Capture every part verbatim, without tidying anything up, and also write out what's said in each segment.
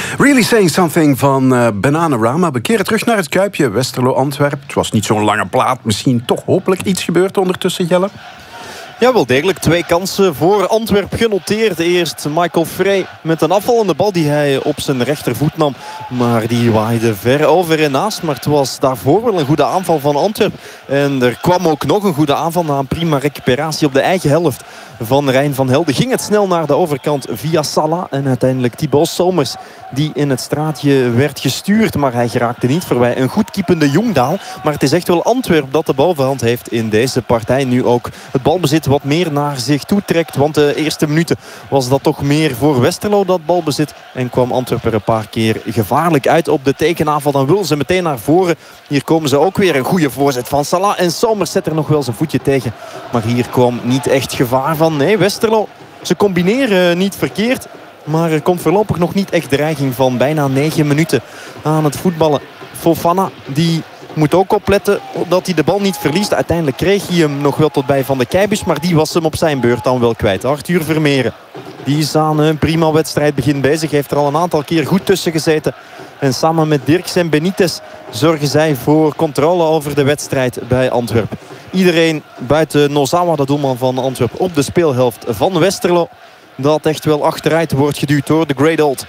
Really Saying Something van uh, Bananarama. We keren terug naar het Kuipje, Westerlo-Antwerpen. Het was niet zo'n lange plaat. Misschien toch hopelijk iets gebeurd ondertussen, Jelle? Ja, wel degelijk. Twee kansen voor Antwerpen genoteerd. Eerst Michael Frey met een afvallende bal die hij op zijn rechtervoet nam. Maar die waaide ver over en naast. Maar het was daarvoor wel een goede aanval van Antwerpen. En er kwam ook nog een goede aanval na een prima recuperatie op de eigen helft van Rijn van Helden. Ging het snel naar de overkant via Salah. En uiteindelijk Thibaut Somers die in het straatje werd gestuurd. Maar hij geraakte niet voorbij. Een goed keepende Jongdaal. Maar het is echt wel Antwerpen dat de bovenhand heeft in deze partij. Nu ook het balbezit wat meer naar zich toe trekt. Want de eerste minuten was dat toch meer voor Westerlo, dat balbezit. En kwam Antwerpen een paar keer gevaarlijk uit op de tekenaanval. Dan willen ze meteen naar voren. Hier komen ze ook weer een goede voorzet van Salah. En Somers zet er nog wel zijn voetje tegen. Maar hier kwam niet echt gevaar van. Nee, Westerlo, ze combineren niet verkeerd. Maar er komt voorlopig nog niet echt dreiging van bijna negen minuten aan het voetballen. Fofana, die moet ook opletten dat hij de bal niet verliest. Uiteindelijk kreeg hij hem nog wel tot bij Van de Keibus. Maar die was hem op zijn beurt dan wel kwijt. Arthur Vermeeren. Die is aan een prima wedstrijdbegin bezig. Heeft er al een aantal keer goed tussen gezeten. En samen met Dirks en Benitez zorgen zij voor controle over de wedstrijd bij Antwerpen. Iedereen buiten Nozawa, de doelman van Antwerpen, op de speelhelft van Westerlo. Dat echt wel achteruit wordt geduwd door de Great Old.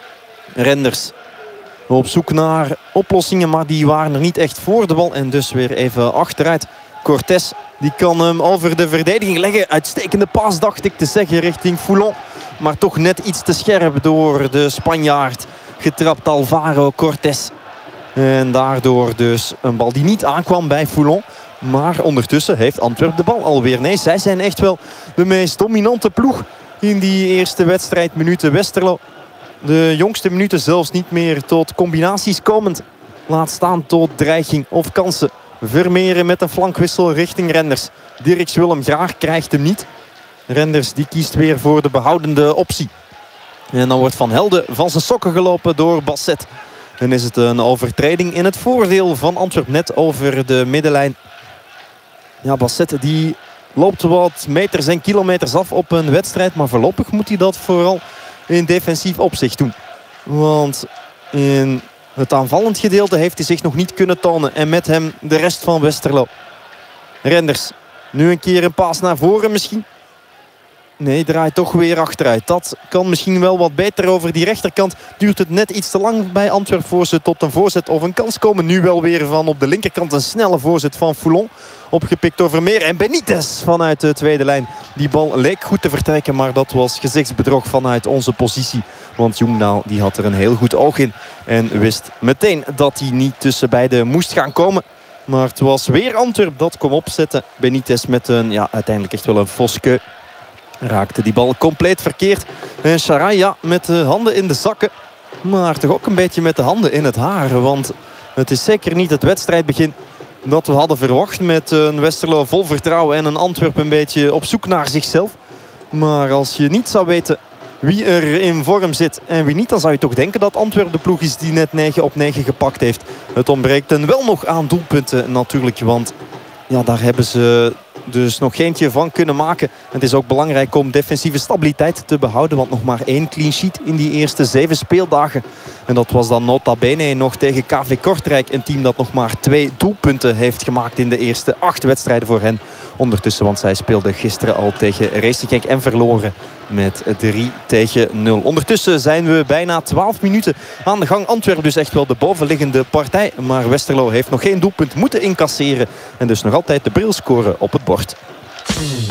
Renders op zoek naar oplossingen, maar die waren er niet echt voor de bal. En dus weer even achteruit. Cortés, die kan hem over de verdediging leggen. Uitstekende paas, dacht ik te zeggen, richting Foulon. Maar toch net iets te scherp door de Spanjaard. Getrapt Alvaro Cortés. En daardoor dus een bal die niet aankwam bij Foulon. Maar ondertussen heeft Antwerpen de bal alweer. Nee, zij zijn echt wel de meest dominante ploeg in die eerste wedstrijdminuten. Westerlo, de jongste minuten zelfs niet meer tot combinaties komend. Laat staan tot dreiging of kansen. Vermeeren met een flankwissel richting Renders. Dirks wil hem graag, krijgt hem niet. Renders die kiest weer voor de behoudende optie. En dan wordt Van Helden van zijn sokken gelopen door Basset. Dan is het een overtreding in het voordeel van Antwerpen, net over de middenlijn. Ja, Basset die loopt wat meters en kilometers af op een wedstrijd. Maar voorlopig moet hij dat vooral in defensief opzicht doen. Want in het aanvallend gedeelte heeft hij zich nog niet kunnen tonen. En met hem de rest van Westerlo. Renders. Nu een keer een paas naar voren misschien. Nee, draait toch weer achteruit. Dat kan misschien wel wat beter over die rechterkant. Duurt het net iets te lang bij Antwerpen voor ze tot een voorzet of een kans komen. Nu wel weer van op de linkerkant een snelle voorzet van Foulon. Opgepikt door Vermeer en Benitez vanuit de tweede lijn. Die bal leek goed te vertrekken, maar dat was gezichtsbedrog vanuit onze positie. Want Jongdaal die had er een heel goed oog in. En wist meteen dat hij niet tussen beiden moest gaan komen. Maar het was weer Antwerpen dat kwam opzetten. Benitez met een, ja, uiteindelijk echt wel een Voske. Raakte die bal compleet verkeerd. En Charaya met de handen in de zakken. Maar toch ook een beetje met de handen in het haar. Want het is zeker niet het wedstrijdbegin dat we hadden verwacht. Met een Westerlo vol vertrouwen en een Antwerpen een beetje op zoek naar zichzelf. Maar als je niet zou weten wie er in vorm zit en wie niet, dan zou je toch denken dat Antwerpen de ploeg is die net negen op negen gepakt heeft. Het ontbreekt dan wel nog aan doelpunten natuurlijk. Want ja, daar hebben ze dus nog geentje van kunnen maken. Het is ook belangrijk om defensieve stabiliteit te behouden. Want nog maar één clean sheet in die eerste zeven speeldagen. En dat was dan nota bene nog tegen K V Kortrijk. Een team dat nog maar twee doelpunten heeft gemaakt in de eerste acht wedstrijden voor hen. Ondertussen, want zij speelden gisteren al tegen Racing Genk en verloren met drie tegen nul. Ondertussen zijn we bijna twaalf minuten aan de gang. Antwerpen dus echt wel de bovenliggende partij. Maar Westerlo heeft nog geen doelpunt moeten incasseren. En dus nog altijd de bril scoren op het bord.